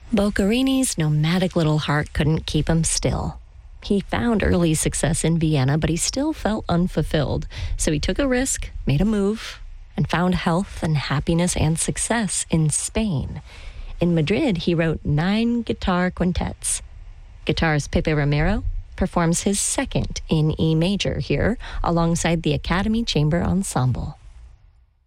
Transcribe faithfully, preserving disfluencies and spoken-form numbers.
Boccherini's nomadic little heart couldn't keep him still. He found early success in Vienna, but he still felt unfulfilled. So he took a risk, made a move, and found health and happiness and success in Spain. In Madrid, he wrote nine guitar quintets. Guitarist Pepe Romero performs his second in E major here, alongside the Academy Chamber Ensemble.